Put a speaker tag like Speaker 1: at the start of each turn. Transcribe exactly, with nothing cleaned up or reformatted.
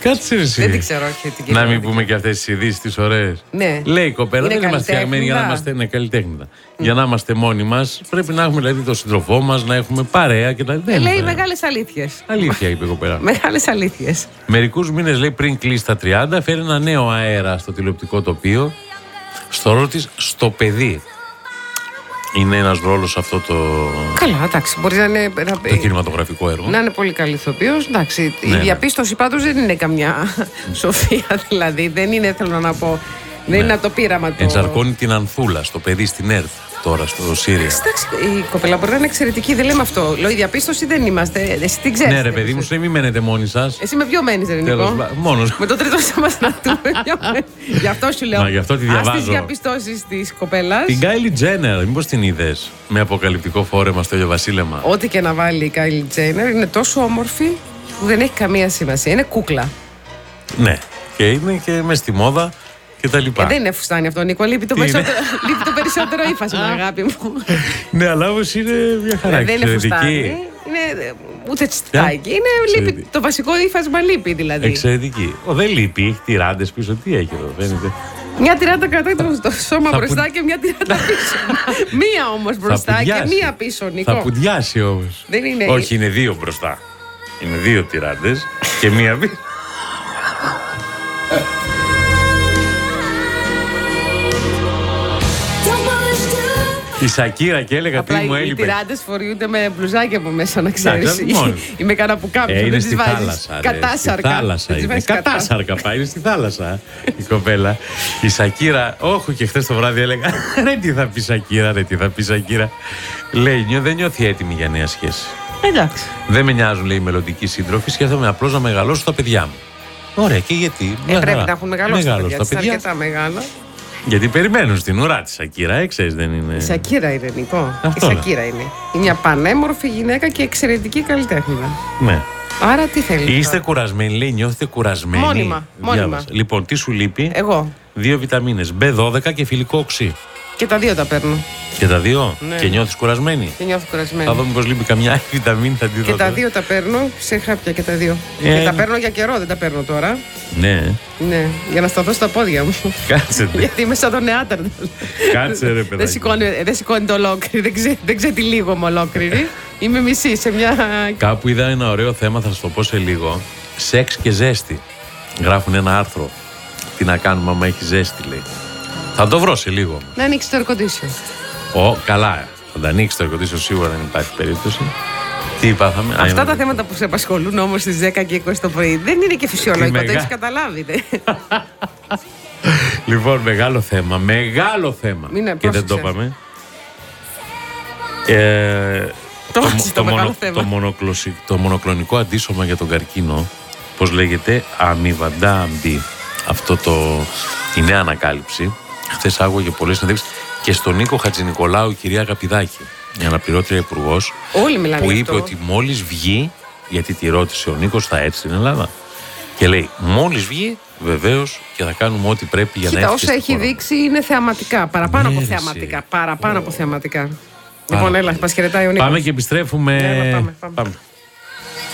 Speaker 1: Κάτσε εσύ.
Speaker 2: Δεν την ξέρω, όχι. Την
Speaker 1: να μην πούμε και αυτές τις ειδήσεις τις ωραίες.
Speaker 2: Ναι.
Speaker 1: Λέει η κοπέλα, δεν είμαστε φτιαγμένοι για να είμαστε ναι, καλλιτέχνητα. Mm. Για να είμαστε μόνοι μας, πρέπει να έχουμε δηλαδή τον σύντροφό μας, να έχουμε παρέα και τα
Speaker 2: ε, λέει μεγάλες αλήθειες.
Speaker 1: Αλήθεια, είπε η κοπέλα.
Speaker 2: Μεγάλες αλήθειες.
Speaker 1: Μερικούς μήνες λέει πριν κλείσει τα τριάντα, φέρει ένα νέο αέρα στο τηλεοπτικό τοπίο. Στο ρόλο της στο παιδί. Είναι ένας ρόλος αυτό το.
Speaker 2: Καλά, εντάξει, μπορεί να είναι.
Speaker 1: Το κινηματογραφικό έργο.
Speaker 2: Να είναι πολύ καλή ηθοποιός. Εντάξει,
Speaker 1: ναι,
Speaker 2: η διαπίστωση πάντως δεν είναι καμιά σοφία, δηλαδή. Δεν είναι, θέλω να πω. Δεν ναι. είναι το πείραμα του.
Speaker 1: Ενσαρκώνει την Ανθούλα στο παιδί στην ΕΡΤ τώρα στο Σύρια.
Speaker 2: Εντάξει, η κοπέλα μπορεί να είναι εξαιρετική, δεν λέμε αυτό. Λέω, η διαπίστωση δεν είμαστε. Εσύ την ξέρεις.
Speaker 1: Ναι, ρε παιδί μου, σου λέει μην μένετε μόνοι σας.
Speaker 2: Εσύ με ποιο μένεις, ρε Νικό?
Speaker 1: Μόνος.
Speaker 2: Με το τρίτο σώμα να του. Γι' αυτό σου λέω.
Speaker 1: Μα γι' αυτό τη διαβάζω.
Speaker 2: Ας τις διαπιστώσεις της κοπέλας.
Speaker 1: Την Κάιλι Τζένερ, μήπως την είδες με αποκαλυπτικό φόρεμα στο ίδιο βασίλεμα?
Speaker 2: Ό,τι και να βάλει η Κάιλι Τζένερ είναι τόσο όμορφη που δεν έχει καμία σημασία. Είναι κούκλα.
Speaker 1: Ναι, και είναι και μες στη μόδα. Και τα λοιπά.
Speaker 2: Ε, δεν είναι φουστάνι αυτό, Νίκο. Λείπει το περισσότερο, λείπει το περισσότερο ύφασμα, αγάπη μου.
Speaker 1: Ναι, αλλά όμως είναι μια χαρά.
Speaker 2: Δεν είναι φουστάνι. Είναι ούτε τσιτάκι. Είναι λείπει. Το βασικό ύφασμα λείπει δηλαδή.
Speaker 1: Εξαιρετική. Ο, δεν λείπει, έχει τυράντες πίσω. Τι έχει εδώ, φαίνεται.
Speaker 2: Μια τυράντα κρατάει το, το σώμα θα μπροστά που... και μια τυράντα πίσω. Μία όμως μπροστά και μία πίσω, Νίκο.
Speaker 1: Θα πουδιάσει όμως.
Speaker 2: Δεν είναι...
Speaker 1: Όχι, είναι δύο μπροστά. Είναι δύο τυράντες και μία πίσω. Η Σακύρα και έλεγα
Speaker 2: απλά
Speaker 1: τι μου έλειπε.
Speaker 2: Οι τυράντες φοριούνται με μπλουζάκια από μέσα, να ξέρεις. Ή με κανένα πουκάμισο.
Speaker 1: Ε, είναι στη θάλασσα.
Speaker 2: Κατάσαρκα.
Speaker 1: Θάλασσα είναι. Κατάσαρκα πάει, είναι στη θάλασσα η κοπέλα. Η Σακύρα, όχι και χθες το βράδυ έλεγα ρε τι θα πει Σακύρα, ρε τι θα πει Σακύρα. Λέει, νιώ, δεν νιώθει έτοιμη για νέα σχέση.
Speaker 2: Εντάξει.
Speaker 1: Δεν με νοιάζουν, λέει, οι μελλοντικοί σύντροφοι, σκέφτομαι απλώς να μεγαλώσω τα παιδιά μου. Ωραία, και γιατί.
Speaker 2: Ε, πρέπει να έχουν μεγαλώσει τα παιδιά. Είναι αρκετά μεγάλα.
Speaker 1: Γιατί περιμένουν στην ουρά τη Σακύρα, ε, ξέρεις, δεν είναι.
Speaker 2: Η Σακύρα είναι, Νικό.
Speaker 1: Αυτό
Speaker 2: η Σακύρα είναι. Είναι μια πανέμορφη γυναίκα και εξαιρετική καλλιτέχνηδα.
Speaker 1: Ναι.
Speaker 2: Άρα τι θέλει.
Speaker 1: Είστε τώρα κουρασμένοι, λέει, νιώθετε κουρασμένοι.
Speaker 2: Μόνιμα. μόνιμα.
Speaker 1: Λοιπόν, τι σου λείπει?
Speaker 2: Εγώ.
Speaker 1: Δύο βιταμίνες, μπι δώδεκα και φιλικό οξύ.
Speaker 2: Και τα δύο τα παίρνω.
Speaker 1: Και τα δύο?
Speaker 2: Ναι.
Speaker 1: Και νιώθεις κουρασμένη?
Speaker 2: Και νιώθω κουρασμένη.
Speaker 1: Θα δω μήπως λείπει καμιά άλλη βιταμίνη, θα τη δω.
Speaker 2: Και τα δύο τα παίρνω σε χάπια και τα δύο. Ε... Και τα παίρνω για καιρό, δεν τα παίρνω τώρα.
Speaker 1: Ναι.
Speaker 2: Ναι, για να σταθώ στα πόδια μου.
Speaker 1: Κάτσε.
Speaker 2: Γιατί είμαι σαν τον Νεάτερ.
Speaker 1: Κάτσε, ρε παιδάκι.
Speaker 2: Δεν σηκώνει, δεν σηκώνει το ολόκληρη, δεν, ξέ, δεν ξετυλίγω με ολόκληρη. Είμαι μισή σε μια.
Speaker 1: Κάπου είδα ένα ωραίο θέμα, θα σας το πω σε λίγο. Σεξ και ζέστη. Γράφουν ένα άρθρο. Τι να κάνουμε άμα έχει ζέστη, λέει. Θα το βρω σε λίγο.
Speaker 2: Να ανοίξει το air condition.
Speaker 1: Ω, καλά. Θα τα ανοίξει το air condition, σίγουρα δεν υπάρχει περίπτωση. Τι είπαμε.
Speaker 2: Αυτά Α, τα θέματα που σε απασχολούν όμως στις δέκα και είκοσι το πρωί δεν είναι και φυσιολογικό, μεγα... το έχεις καταλάβει. Δε.
Speaker 1: Λοιπόν, μεγάλο θέμα. Μεγάλο θέμα.
Speaker 2: Μην
Speaker 1: και δεν το είπαμε. Ε,
Speaker 2: το,
Speaker 1: το,
Speaker 2: το, το,
Speaker 1: μονο, το, μονοκλωσι, το μονοκλονικό αντίσωμα για τον καρκίνο, πώς λέγεται, αμιβαντάμπι. Αυτό το, η νέα ανακάλυψη. Χθες άκουγε πολλές συνεντεύξεις και στον Νίκο Χατζηνικολάου, η κυρία Αγαπηδάκη, η αναπληρώτρια υπουργός, που είπε αυτό. Ότι μόλις βγει, γιατί τη ρώτησε ο Νίκος, θα έρθει στην Ελλάδα. Και λέει, μόλις βγει, βεβαίως, και θα κάνουμε ό,τι πρέπει για Κοίτα, να έρθει.
Speaker 2: Όσα έχει χώρα. Δείξει είναι θεαματικά. Παραπάνω ναι, από θεαματικά. Παραπάνω oh. από θεαματικά. Λοιπόν, έλα, μας χαιρετάει ο Νίκος.
Speaker 1: Πάμε και επιστρέφουμε.
Speaker 2: Έλα, πάμε, πάμε. πάμε.